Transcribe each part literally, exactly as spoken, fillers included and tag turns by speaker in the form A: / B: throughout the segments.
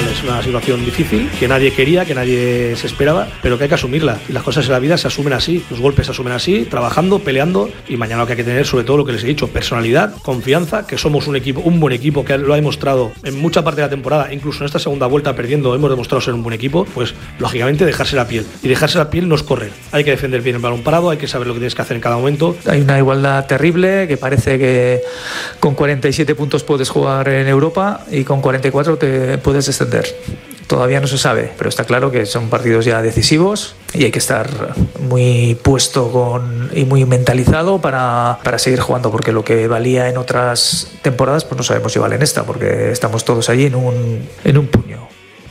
A: normal, es una situación difícil que nadie quería, que nadie se esperaba, pero que hay que asumirla. Y las cosas en la vida se asumen así, los golpes se asumen así, trabajando, peleando, y mañana lo que hay que tener, sobre todo lo que les he dicho, personalidad, confianza, que somos un equipo, un buen equipo, que lo ha demostrado en mucha parte de la temporada, incluso en esta segunda vuelta perdiendo, hemos demostrado ser un buen equipo. Pues lógicamente dejarse la piel, y dejarse la piel no es correr, hay que defender bien el balón parado, hay que saber lo que tienes que hacer en cada momento.
B: Hay una igualdad terrible, que parece que con cuarenta y siete puntos puedes jugar en Europa y con cuarenta y cuatro te puedes descender. Todavía no se sabe, pero está claro que son partidos ya decisivos y hay que estar muy puesto con, y muy mentalizado para, para seguir jugando, porque lo que valía en otras temporadas pues no sabemos si vale en esta, porque estamos todos allí en un, en un puño.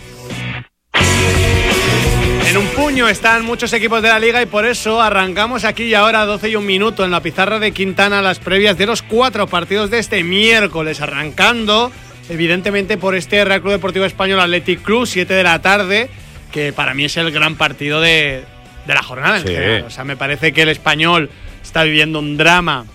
C: En un puño están muchos equipos de la liga, y por eso arrancamos aquí y ahora, doce y un minuto, en la pizarra de Quintana, las previas de los cuatro partidos de este miércoles, arrancando evidentemente por este Real Club Deportivo Español Athletic Club, siete de la tarde, que para mí es el gran partido de, de la jornada en sí. general. O sea, me parece que el Español está viviendo un drama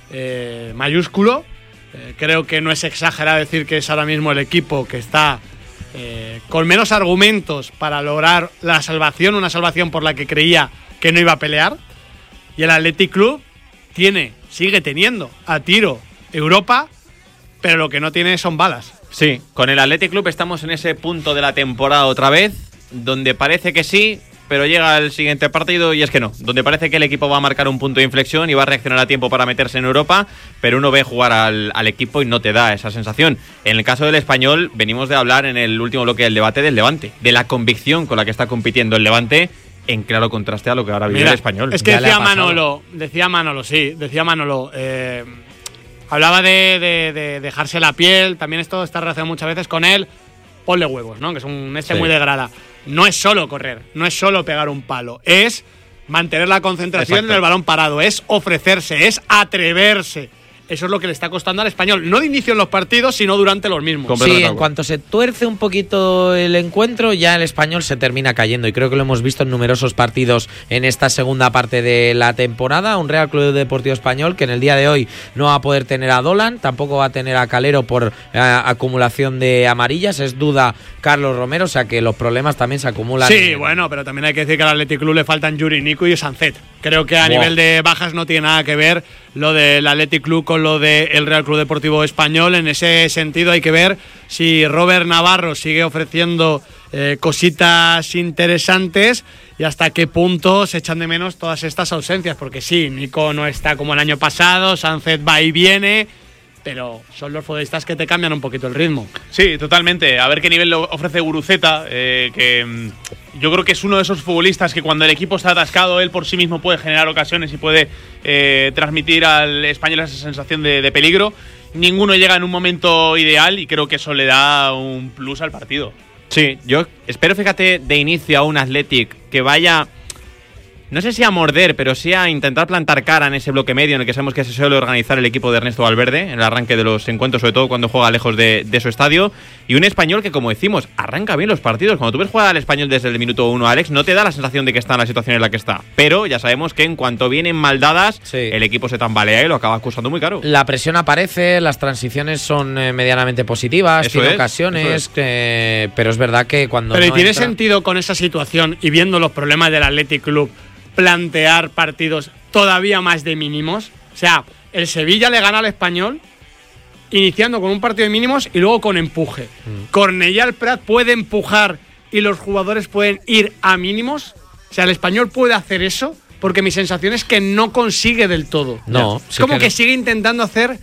C: eh, mayúsculo. Eh, creo que no es exagerado decir que es ahora mismo el equipo que está eh, con menos argumentos para lograr la salvación, una salvación por la que creía que no iba a pelear. Y el Athletic Club tiene, sigue teniendo a tiro Europa, pero lo que no tiene son balas.
D: Sí, con el Athletic Club estamos en ese punto de la temporada otra vez, donde parece que sí, pero llega el siguiente partido y es que no. Donde parece que el equipo va a marcar un punto de inflexión y va a reaccionar a tiempo para meterse en Europa, pero uno ve jugar al, al equipo y no te da esa sensación. En el caso del Español, venimos de hablar en el último bloque del debate del Levante, de la convicción con la que está compitiendo el Levante, en claro contraste a lo que ahora vive el Español.
C: Es que ya decía Manolo, decía Manolo, sí, decía Manolo, eh... hablaba de, de, de dejarse la piel, también esto está relacionado muchas veces con él, ponle huevos, ¿no? Que es un este sí. muy de grada. No es solo correr, no es solo pegar un palo, es mantener la concentración Exacto. en el balón parado, es ofrecerse, es atreverse. Eso es lo que le está costando al Español, no de inicio en los partidos, sino durante los mismos.
E: Sí, en cuanto se tuerce un poquito el encuentro, ya el Español se termina cayendo, y creo que lo hemos visto en numerosos partidos en esta segunda parte de la temporada. Un Real Club Deportivo Español que en el día de hoy no va a poder tener a Dolan, tampoco va a tener a Calero por eh, acumulación de amarillas, es duda Carlos Romero, o sea que los problemas también se acumulan.
C: Sí, en... bueno, pero también hay que decir que al Athletic Club le faltan Yuri Nico y Sancet. Creo que a wow. nivel de bajas no tiene nada que ver lo del Athletic Club con lo del Real Club Deportivo Español. En ese sentido hay que ver si Robert Navarro sigue ofreciendo eh, cositas interesantes y hasta qué punto se echan de menos todas estas ausencias, porque sí, Nico no está como el año pasado, Sancet va y viene, pero son los futbolistas que te cambian un poquito el ritmo.
F: Sí, totalmente. A ver qué nivel lo ofrece Guruceta, eh, que mm, yo creo que es uno de esos futbolistas que cuando el equipo está atascado, él por sí mismo puede generar ocasiones y puede eh, transmitir al Español esa sensación de, de peligro. Ninguno llega en un momento ideal y creo que eso le da un plus al partido.
D: Sí, yo espero, fíjate, de inicio a un Athletic que vaya... No sé si a morder, pero sí a intentar plantar cara en ese bloque medio en el que sabemos que se suele organizar el equipo de Ernesto Valverde en el arranque de los encuentros, sobre todo cuando juega lejos de, de su estadio. Y un Español que, como decimos, arranca bien los partidos. Cuando tú ves jugar al Español desde el minuto uno, Alex, no te da la sensación de que está en la situación en la que está. Pero ya sabemos que en cuanto vienen mal dadas, sí. el equipo se tambalea y lo acaba acusando muy caro.
E: La presión aparece, las transiciones son eh, medianamente positivas, eso tiene es, ocasiones, es. Que, pero es verdad que cuando
C: Pero
E: no
C: ¿y tiene
E: entra...
C: sentido con esa situación y viendo los problemas del Athletic Club plantear partidos todavía más de mínimos? O sea, el Sevilla le gana al Español iniciando con un partido de mínimos y luego con empuje. Mm. Cornellà el Prat puede empujar y los jugadores pueden ir a mínimos. O sea, el Español puede hacer eso, porque mi sensación es que no consigue del todo.
E: No,
C: es como que, que no. sigue intentando hacer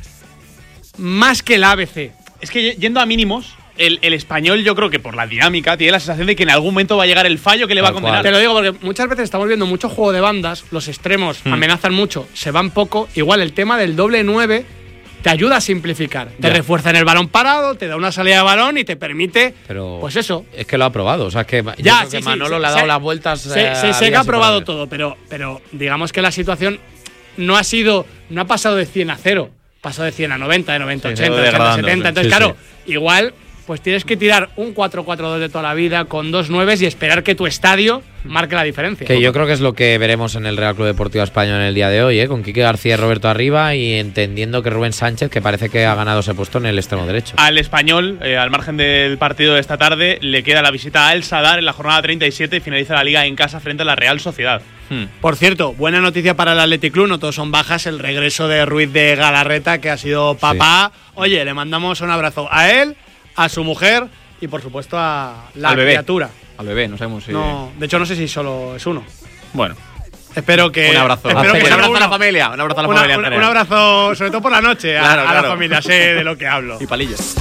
C: más que el A B C.
F: Es que yendo a mínimos, El, el Español, yo creo que por la dinámica tiene la sensación de que en algún momento va a llegar el fallo que le va a condenar.
C: Te lo digo porque muchas veces estamos viendo mucho juego de bandas, los extremos hmm. amenazan mucho, se van poco. Igual el tema del doble nueve te ayuda a simplificar, te ya. refuerza en el balón parado, te da una salida de balón y te permite,
E: pero
C: pues eso.
E: Es que lo ha probado, o sea, es que yo
C: ya,
E: creo
C: sí,
E: que Manolo
C: sí,
E: le ha
C: sí,
E: dado
C: se,
E: las vueltas.
C: Se,
E: eh,
C: se sé que ha probado todo, pero, pero digamos que la situación no ha sido, no ha pasado de cien a cero, pasó de cien a noventa, de noventa a ochenta, de ochenta a setenta. Entonces, sí, claro, sí. igual pues tienes que tirar un cuatro cuatro dos de toda la vida con dos nueves y esperar que tu estadio marque la diferencia.
E: Que yo creo que es lo que veremos en el Real Club Deportivo Español en el día de hoy, ¿eh? Con Quique García y Roberto arriba y entendiendo que Rubén Sánchez, que parece que ha ganado ese puesto en el extremo derecho.
F: Al Español, eh, al margen del partido de esta tarde, le queda la visita a El Sadar en la jornada treinta y siete y finaliza la Liga en casa frente a la Real Sociedad.
D: Hmm.
C: Por cierto, buena noticia para el Athletic Club, no todos son bajas, el regreso de Ruiz de Galarreta, que ha sido papá. Sí. Oye, le mandamos un abrazo a él, a su mujer y por supuesto a la
D: Al bebé.
C: criatura.
D: Al bebé, no sabemos si...
C: No, de hecho no sé si solo es uno.
D: Bueno.
C: Espero que...
D: Un abrazo.
C: Espero
D: un
C: que
D: abrazo
C: uno.
D: a la familia. Un abrazo a la
C: Una,
D: familia.
C: un, un abrazo, sobre todo por la noche, a,
D: Claro,
C: a
D: claro.
C: la familia, sé de lo que hablo.
D: Y palillos.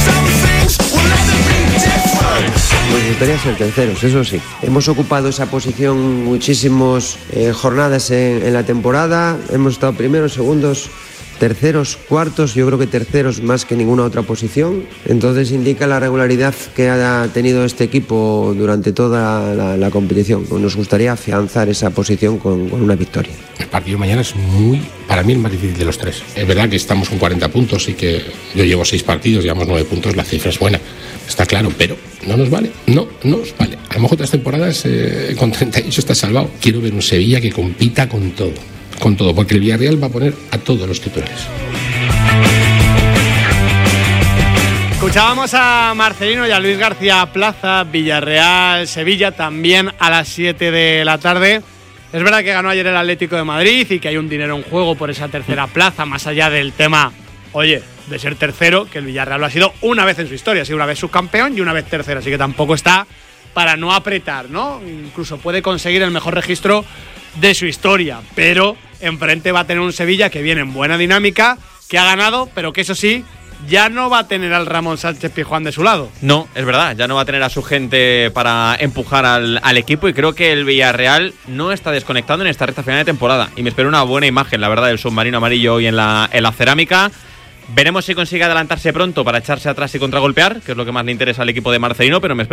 G: Nos gustaría ser terceros, eso sí. Hemos ocupado esa posición muchísimas eh, jornadas en, en la temporada. Hemos estado primeros, segundos, terceros, cuartos. Yo creo que terceros más que ninguna otra posición. Entonces indica la regularidad que ha tenido este equipo durante toda la, la competición. Nos gustaría afianzar esa posición con, con una victoria.
H: El partido mañana es muy, para mí, el más difícil de los tres. Es verdad que estamos con cuarenta puntos y que yo llevo seis partidos, llevamos nueve puntos, la cifra es buena, está claro, pero no nos vale, no nos vale. A lo mejor otras temporadas eh, con treinta y ocho está salvado. Quiero ver un Sevilla que compita con todo, con todo, porque el Villarreal va a poner a todos los titulares.
C: Escuchábamos a Marcelino y a Luis García Plaza, Villarreal, Sevilla, también a las siete de la tarde. Es verdad que ganó ayer el Atlético de Madrid y que hay un dinero en juego por esa tercera plaza, más allá del tema, oye, de ser tercero, que el Villarreal lo ha sido una vez en su historia, ha sido una vez subcampeón y una vez tercero, así que tampoco está para no apretar, ¿no? Incluso puede conseguir el mejor registro de su historia, pero enfrente va a tener un Sevilla que viene en buena dinámica, que ha ganado, pero que eso sí, ya no va a tener al Ramón Sánchez Pizjuán de su lado.
D: No, es verdad, ya no va a tener a su gente para empujar al, al equipo y creo que el Villarreal no está desconectando en esta recta final de temporada y me espero una buena imagen, la verdad, del submarino amarillo hoy en la, en la cerámica. Veremos si consigue adelantarse pronto para echarse atrás y contragolpear, que es lo que más le interesa al equipo de Marcelino, pero me espero